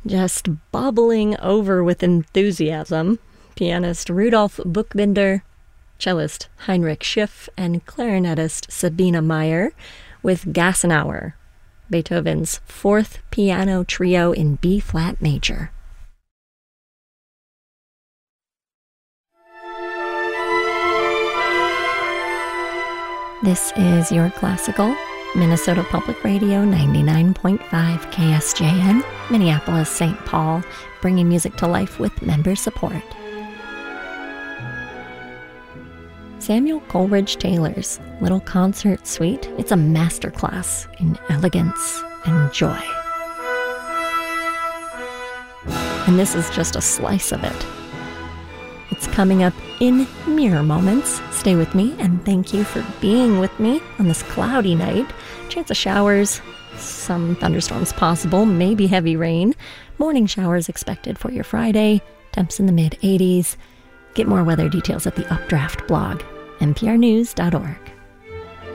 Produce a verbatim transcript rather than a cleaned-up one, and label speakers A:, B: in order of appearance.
A: just bubbling over with enthusiasm, pianist Rudolf Buchbinder, cellist Heinrich Schiff, and clarinetist Sabina Meyer with Gassenauer, Beethoven's fourth piano trio in B-flat major. This is Your Classical, Minnesota Public Radio ninety-nine point five K S J N, Minneapolis, Saint Paul, bringing music to life with member support. Samuel Coleridge Taylor's Little Concert Suite. It's a masterclass in elegance and joy. And this is just a slice of it. It's coming up in mere moments. Stay with me, and thank you for being with me on this cloudy night. Chance of showers, some thunderstorms possible, maybe heavy rain. Morning showers expected for your Friday. Temps in the mid eighties. Get more weather details at the Updraft blog, n p r news dot org.